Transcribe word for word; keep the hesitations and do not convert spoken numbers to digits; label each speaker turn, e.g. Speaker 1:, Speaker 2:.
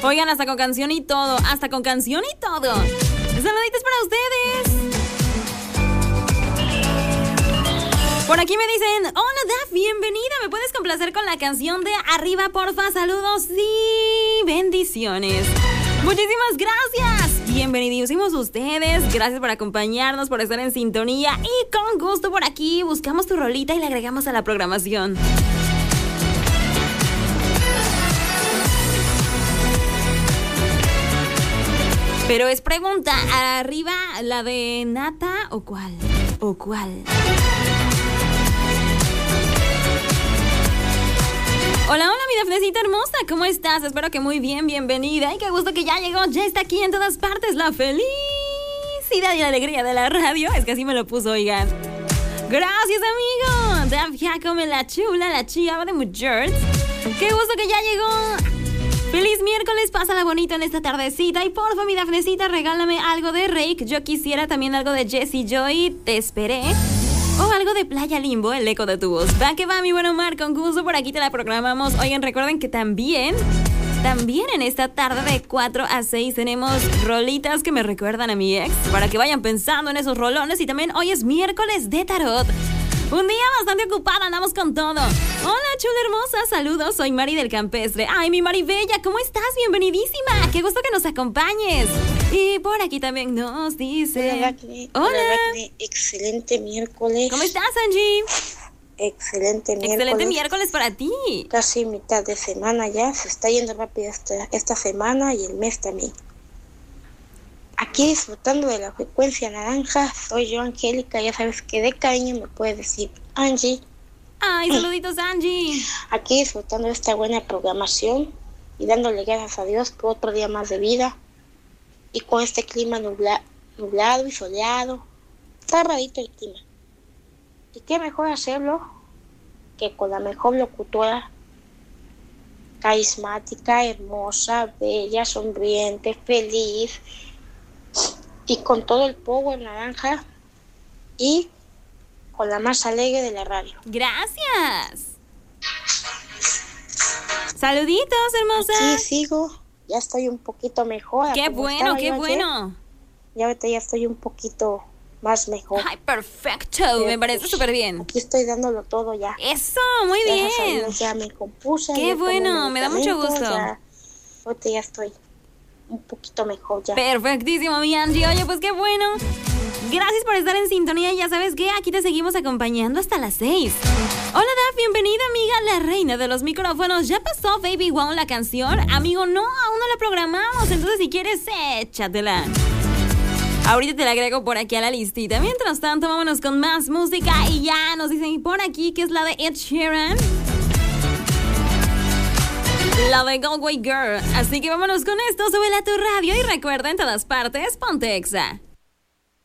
Speaker 1: Oigan, hasta con canción y todo, hasta con canción y todo. Saluditos para ustedes. Por aquí me dicen, hola Daf, bienvenida, ¿me puedes complacer con la canción de Arriba, porfa? Saludos y bendiciones. Muchísimas gracias. Bienvenidísimos ustedes. Gracias por acompañarnos, por estar en sintonía. Y con gusto por aquí buscamos tu rolita y la agregamos a la programación. Pero es pregunta, ¿arriba la de Nata o cuál? ¿O cuál? Hola, hola, mi Dafnecita hermosa, ¿cómo estás? Espero que muy bien, bienvenida. Y qué gusto que ya llegó, ya está aquí en todas partes la felicidad y la alegría de la radio. Es que así me lo puso, oigan. Gracias, amigo. Daf Jacome, la chula, la chiva de muchers. Qué gusto que ya llegó. Feliz miércoles, pásala bonito en esta tardecita. Y porfa, mi Dafnecita, regálame algo de Rake. Yo quisiera también algo de Jessie Joy, Te esperé. O algo de Playa Limbo, el eco de tu voz. Va que va, mi buen Omar, con gusto por aquí te la programamos. Oigan, recuerden que también, también en esta tarde de cuatro a seis tenemos rolitas que me recuerdan a mi ex, para que vayan pensando en esos rolones. Y también hoy es miércoles de tarot. Un día bastante ocupado, andamos con todo. Hola, chula hermosa, saludos, soy Mari del Campestre. Ay, mi Mari Bella, ¿cómo estás? Bienvenidísima, qué gusto que nos acompañes. Y por aquí también nos dice...
Speaker 2: Hola, Dafne.
Speaker 1: Hola.
Speaker 2: Hola, Dafne. Excelente miércoles.
Speaker 1: ¿Cómo estás, Angie?
Speaker 2: Excelente miércoles.
Speaker 1: Excelente miércoles para ti.
Speaker 2: Casi mitad de semana ya, se está yendo rápido esta, esta semana y el mes también. Aquí disfrutando de la frecuencia naranja, soy yo, Angélica. Ya sabes que de cariño me puedes decir Angie.
Speaker 1: Ay, saluditos, Angie.
Speaker 2: Aquí disfrutando de esta buena programación y dándole gracias a Dios por otro día más de vida. Y con este clima nubla, nublado y soleado, está rarito el clima. Y qué mejor hacerlo que con la mejor locutora, carismática, hermosa, bella, sonriente, feliz, y con todo el power naranja y con la más alegre de la radio.
Speaker 1: Gracias. Saluditos, hermosa.
Speaker 2: Aquí sigo, ya estoy un poquito mejor.
Speaker 1: Qué bueno, qué bueno.
Speaker 2: Ya ahorita ya estoy un poquito más mejor.
Speaker 1: Ay, perfecto, Pero, me parece súper bien.
Speaker 2: Aquí estoy dándolo todo ya.
Speaker 1: Eso, muy
Speaker 2: Gracias
Speaker 1: bien.
Speaker 2: a Dios, ya me compuse.
Speaker 1: Qué bueno, me da mucho gusto.
Speaker 2: Ya, ahorita ya estoy un poquito mejor ya.
Speaker 1: Perfectísimo, mi Angie. Oye, pues qué bueno. Gracias por estar en sintonía. Ya sabes que aquí te seguimos acompañando hasta las seis. Hola, Daf, bienvenida, amiga, la reina de los micrófonos. ¿Ya pasó Baby Wow la canción? Amigo, no, aún no la programamos. Entonces, si quieres, échatela. Ahorita te la agrego por aquí a la listita. Mientras tanto, vámonos con más música. Y ya nos dicen por aquí que es la de Ed Sheeran, la de Galway Girl. Así que vámonos con esto, súbela a tu radio y recuerda, en todas partes, ponte Exa.